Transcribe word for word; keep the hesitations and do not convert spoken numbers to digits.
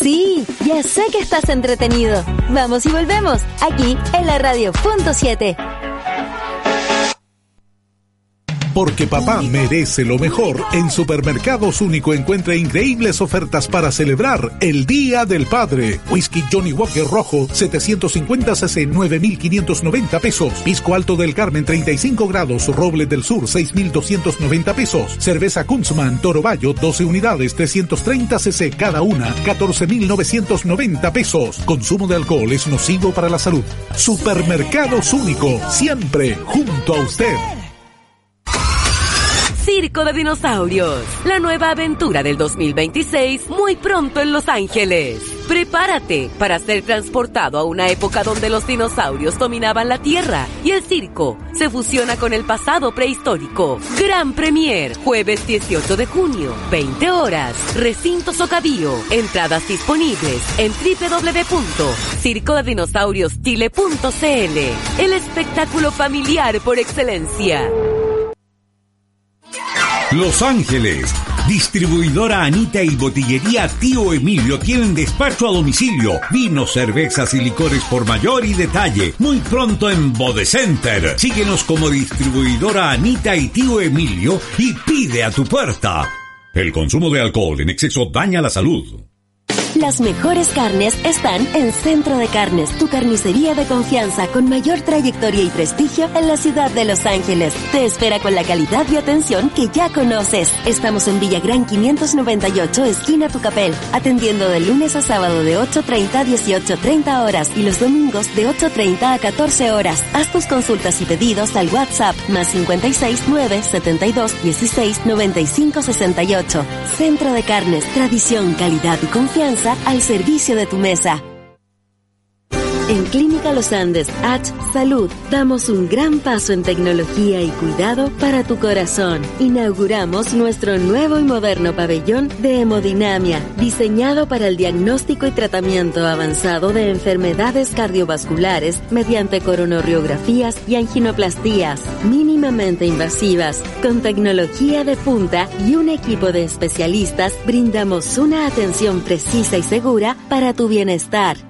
Sí, ya sé que estás entretenido. Vamos y volvemos, aquí en la radio punto siete. Porque papá merece lo mejor, en Supermercados Único encuentra increíbles ofertas para celebrar el Día del Padre. Whisky Johnny Walker Rojo, setecientos cincuenta centilitros, nueve mil quinientos noventa pesos. Pisco Alto del Carmen, treinta y cinco grados, Roble del Sur, seis mil doscientos noventa pesos. Cerveza Kunzman Toro Bayo, doce unidades, trescientos treinta centilitros cada una, catorce mil novecientos noventa pesos. Consumo de alcohol es nocivo para la salud. Supermercados Único, siempre junto a usted. Circo de Dinosaurios, la nueva aventura del dos mil veintiséis, muy pronto en Los Ángeles. Prepárate para ser transportado a una época donde los dinosaurios dominaban la Tierra y el circo se fusiona con el pasado prehistórico. Gran Premier, jueves dieciocho de junio, veinte horas, Recinto Socavio. Entradas disponibles en doble u doble u doble u punto circo de dinosaurios chile punto c l. El espectáculo familiar por excelencia. Los Ángeles, distribuidora Anita y botillería Tío Emilio tienen despacho a domicilio, vinos, cervezas y licores por mayor y detalle. Muy pronto en Bodecenter. Síguenos como distribuidora Anita y Tío Emilio y pide a tu puerta. El consumo de alcohol en exceso daña la salud. Las mejores carnes están en Centro de Carnes, tu carnicería de confianza con mayor trayectoria y prestigio en la ciudad de Los Ángeles. Te espera con la calidad y atención que ya conoces. Estamos en Villagrán quinientos noventa y ocho, esquina Tucapel, atendiendo de lunes a sábado de ocho treinta a dieciocho treinta horas y los domingos de ocho treinta a catorce horas. Haz tus consultas y pedidos al WhatsApp más cincuenta y seis, nueve, setenta y dos, dieciséis, noventa y cinco, sesenta y ocho. Centro de Carnes, tradición, calidad y confianza al servicio de tu mesa. En Clínica Los Andes H Salud damos un gran paso en tecnología y cuidado para tu corazón. Inauguramos nuestro nuevo y moderno pabellón de hemodinamia, diseñado para el diagnóstico y tratamiento avanzado de enfermedades cardiovasculares mediante coronariografías y anginoplastías mínimamente invasivas. Con tecnología de punta y un equipo de especialistas, brindamos una atención precisa y segura para tu bienestar.